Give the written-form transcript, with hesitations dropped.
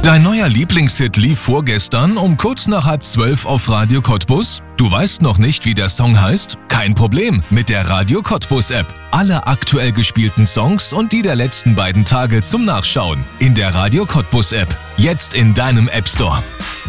Dein neuer Lieblingshit lief vorgestern um kurz nach 11:30 auf Radio Cottbus? Du weißt noch nicht, wie der Song heißt? Kein Problem, mit der Radio Cottbus App. Alle aktuell gespielten Songs und die der letzten beiden Tage zum Nachschauen. In der Radio Cottbus App. Jetzt in deinem App Store.